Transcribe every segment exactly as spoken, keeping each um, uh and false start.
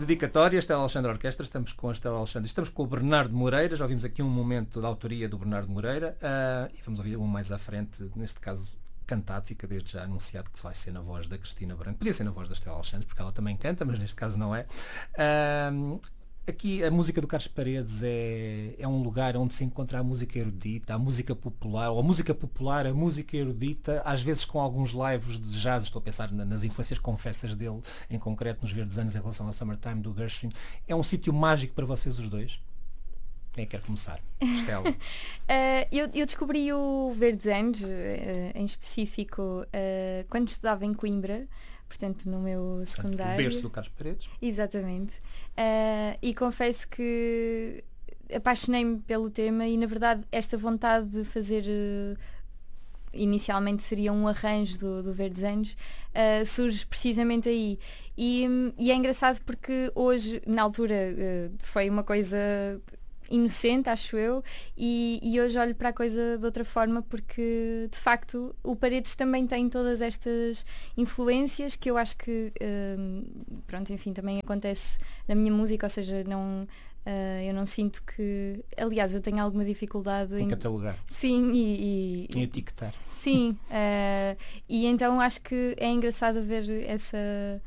Dedicatória, Estela Alexandre Orquestra. Estamos com a Estela Alexandre. Estamos com o Bernardo Moreira. Já ouvimos aqui um momento da autoria do Bernardo Moreira. Uh, e vamos ouvir um mais à frente, neste caso cantado, fica desde já anunciado que vai ser na voz da Cristina Branco. Podia ser na voz da Estela Alexandre, porque ela também canta, mas neste caso não é. Uh, Aqui a música do Carlos Paredes é, é um lugar onde se encontra a música erudita, a música popular, ou a música popular, a música erudita, às vezes com alguns lives de jazz. Estou a pensar nas influências confessas dele, em concreto nos Verdes Anos em relação ao Summertime do Gershwin. É um sítio mágico para vocês os dois? Quem é que quer começar? Estela. uh, eu, eu descobri o Verdes Anos, uh, em específico, uh, quando estudava em Coimbra, portanto no meu secundário. O berço do Carlos Paredes. Exatamente. Uh, e confesso que apaixonei-me pelo tema e na verdade esta vontade de fazer uh, inicialmente seria um arranjo do, do Verdes Anos, uh, surge precisamente aí e, e é engraçado porque hoje, na altura, uh, foi uma coisa inocente, acho eu, e, e hoje olho para a coisa de outra forma porque de facto o Paredes também tem todas estas influências que eu acho que uh, pronto, enfim, também acontece na minha música, ou seja, não, uh, eu não sinto que, aliás, eu tenho alguma dificuldade em, em catalogar. Sim, e, e... em etiquetar. Sim, uh, e então acho que é engraçado ver essa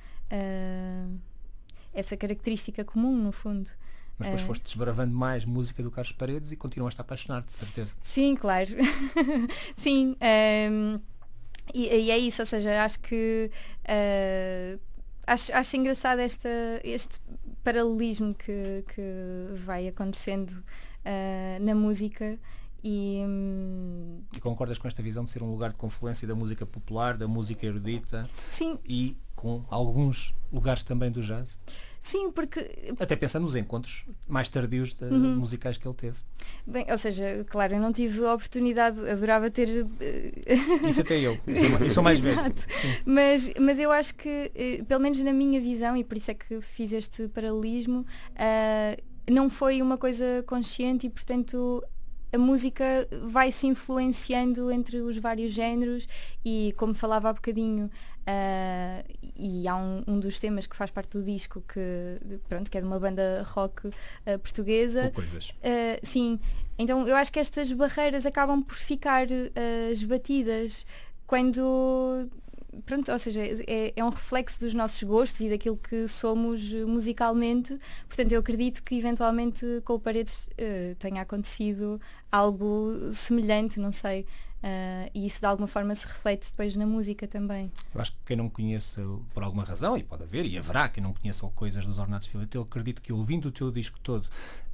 uh, essa característica comum, no fundo. Mas depois foste desbravando mais música do Carlos Paredes e continuaste a apaixonar-te, de certeza. Sim, claro. Sim. Um, e, e é isso, ou seja, acho que uh, acho, acho engraçado esta, este paralelismo que, que vai acontecendo uh, na música. E, um... e concordas com esta visão de ser um lugar de confluência da música popular, da música erudita? Sim. E com alguns lugares também do jazz? Sim, porque... Até pensando nos encontros mais tardios de, uhum. musicais que ele teve. Bem, ou seja, claro, eu não tive a oportunidade, adorava ter... Isso até eu, eu sou mais velho. Mas, mas eu acho que, pelo menos na minha visão, e por isso é que fiz este paralelismo, uh, não foi uma coisa consciente e, portanto, a música vai se influenciando entre os vários géneros e, como falava há bocadinho, uh, e há um, um dos temas que faz parte do disco que, pronto, que é de uma banda rock uh, portuguesa. Coisas. Uh, sim, então eu acho que estas barreiras acabam por ficar uh, esbatidas quando... Pronto, ou seja, é, é um reflexo dos nossos gostos e daquilo que somos musicalmente. Portanto, eu acredito que eventualmente com o Paredes uh, tenha acontecido algo semelhante, não sei. Uh, e isso de alguma forma se reflete depois na música também. Eu acho que quem não conhece por alguma razão, e pode haver, e haverá quem não conheça coisas dos Ornatos Filatelo, eu acredito que ouvindo o teu disco todo,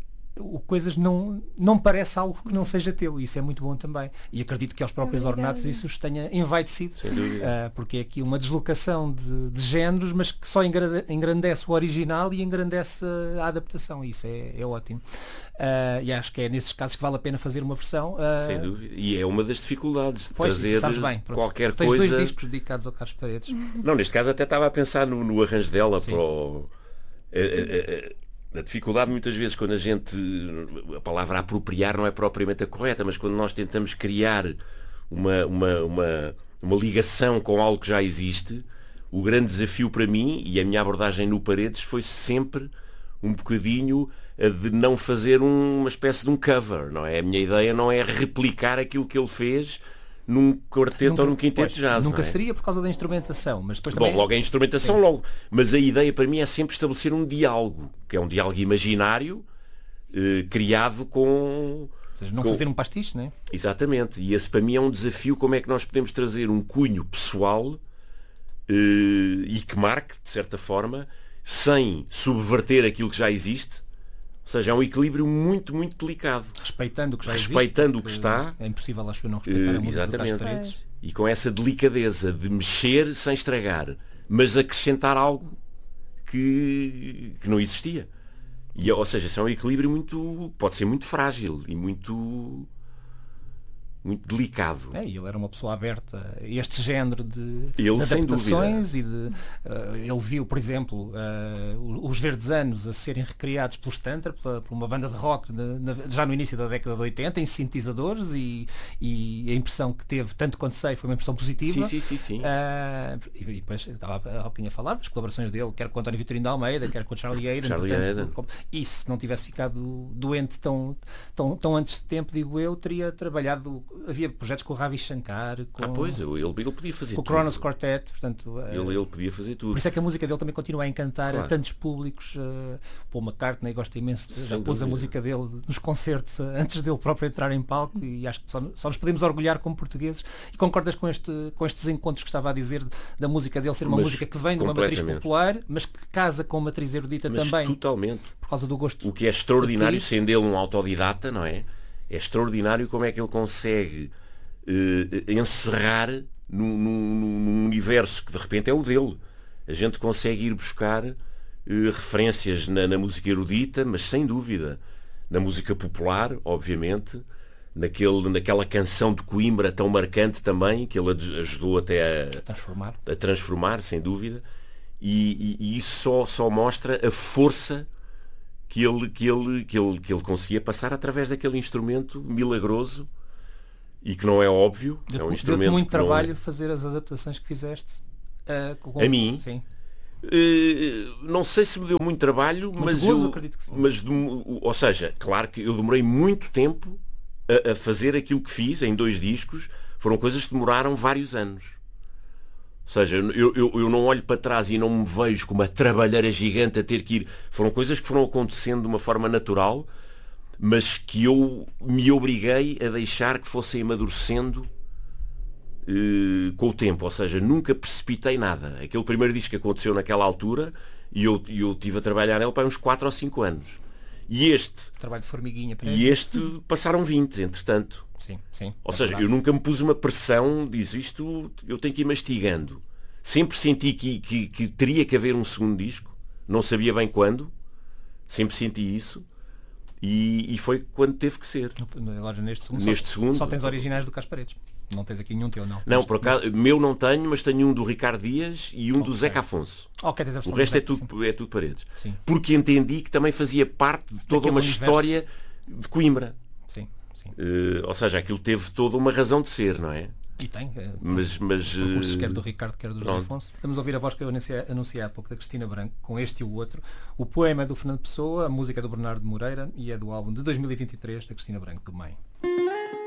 o Coisas não, não parece algo que não seja teu, e isso é muito bom também, e acredito que aos próprios Ornatos isso os tenha envaidecido, uh, porque é aqui uma deslocação de, de géneros, mas que só engrandece o original e engrandece a adaptação, e isso é, é ótimo. Uh, e acho que é nesses casos que vale a pena fazer uma versão. Uh... Sem dúvida, e é uma das dificuldades de pois, trazer bem, qualquer tens coisa. Tens dois discos dedicados ao Carlos Paredes. Não, neste caso até estava a pensar no, no arranjo dela. Sim. Para o... a, a, a, a dificuldade muitas vezes quando a gente, a palavra apropriar não é propriamente a correta, mas quando nós tentamos criar uma, uma, uma, uma ligação com algo que já existe, o grande desafio para mim, e a minha abordagem no Paredes, foi sempre um bocadinho de não fazer uma espécie de um cover, não é? A minha ideia não é replicar aquilo que ele fez num quarteto nunca, ou num quinteto de jazz. Nunca não é? Seria por causa da instrumentação, mas depois Bom, também... logo a instrumentação, Sim. logo. Mas a ideia para mim é sempre estabelecer um diálogo, que é um diálogo imaginário, eh, criado com... Ou seja, não com... fazer um pastiche, não é? Exatamente. E esse para mim é um desafio, como é que nós podemos trazer um cunho pessoal eh, e que marque, de certa forma, sem subverter aquilo que já existe. Ou seja, é um equilíbrio muito, muito delicado. Respeitando o que já Respeitando existe, o que está. É impossível, acho eu, não respeitar uh, a música do Carlos Paredes. E com essa delicadeza de mexer sem estragar, mas acrescentar algo que, que não existia. E, ou seja, isso é um equilíbrio muito... pode ser muito frágil e muito... muito delicado. É, e ele era uma pessoa aberta a este género de, ele, de adaptações sem e de, uh, ele viu, por exemplo, uh, os Verdes Anos a serem recriados pelo Stanter, por, por uma banda de rock de, na, já no início da década de oitenta, em sintetizadores, e, e a impressão que teve, tanto quanto sei, foi uma impressão positiva. Sim, sim, sim, sim. Uh, e, e depois estava a tinha falado das colaborações dele, quer com o António Vitorino de Almeida, quer com o Charlie Hayden. Charlie portanto, Hayden. Como, e se não tivesse ficado doente tão, tão, tão antes de tempo, digo eu, teria trabalhado. Havia projetos com o Ravi Shankar, com, ah, pois, ele, ele podia fazer com o tudo. Kronos Quartet, portanto, ele, ele podia fazer tudo. Por isso é que a música dele também continua a encantar Claro. a tantos públicos. uh, Paul McCartney gosta imenso, de, já pôs a música dele nos concertos uh, antes dele próprio entrar em palco, e acho que só, só nos podemos orgulhar como portugueses. E concordas com, este, com estes encontros que estava a dizer, da música dele ser uma Mas música que vem de uma matriz popular, mas que casa com uma matriz erudita Mas também, totalmente. por causa do gosto. O que é extraordinário, adquirido. sendo ele um autodidata, não é? É extraordinário como é que ele consegue uh, encerrar num, num, num universo que de repente é o dele. A gente consegue ir buscar uh, referências na, na música erudita, mas sem dúvida na música popular, obviamente, naquele, naquela canção de Coimbra tão marcante também, que ele ajudou até a, a transformar, a transformar, sem dúvida, e, e, e isso só, só mostra a força que ele, que, ele, que, ele, que ele conseguia passar através daquele instrumento milagroso e que não é óbvio. Deu, é um deu instrumento muito trabalho não... fazer as adaptações que fizeste. Uh, com... A mim? Sim. Uh, não sei se me deu muito trabalho, muito mas gozo, eu, acredito que sim. mas ou seja, claro que eu demorei muito tempo a, a fazer aquilo que fiz em dois discos. Foram coisas que demoraram vários anos. Ou seja, eu, eu, eu não olho para trás e não me vejo com uma trabalheira gigante a ter que ir. Foram coisas que foram acontecendo de uma forma natural, mas que eu me obriguei a deixar que fossem amadurecendo eh, com o tempo. Ou seja, nunca precipitei nada. Aquele primeiro disco que aconteceu naquela altura, e eu, eu tive a trabalhar nele para uns quatro ou cinco anos. E este, trabalho de formiguinha para e este passaram vinte, entretanto. Sim, sim. Ou é seja, verdade. eu nunca me pus uma pressão, diz isto, eu tenho que ir mastigando. Sempre senti que, que, que teria que haver um segundo disco, não sabia bem quando, sempre senti isso, e, e foi quando teve que ser. Agora, neste segundo, Neste só, segundo- só tens originais do Cas Paredes. Não tens aqui nenhum teu, não. Não, Neste- por acaso, meu não tenho, mas tenho um do Ricardo Dias e um do Ok. Zeca Afonso. Ok, tens a O versão resto do é Zeca, tudo, é tudo Paredes. Sim. Porque entendi que também fazia parte de toda Daquele uma universo. história de Coimbra. Sim, sim. sim. Eh, ou seja, aquilo teve toda uma razão de ser, não é? E tem. eh, Mas, mas percursos, quer eh, do Ricardo, quer do José pronto. Afonso. Vamos ouvir a voz que eu anunciei, anunciei há pouco, da Cristina Branco, com este e o outro. O poema é do Fernando Pessoa, a música é do Bernardo Moreira e é do álbum de dois mil e vinte e três da Cristina Branco, do Mãe.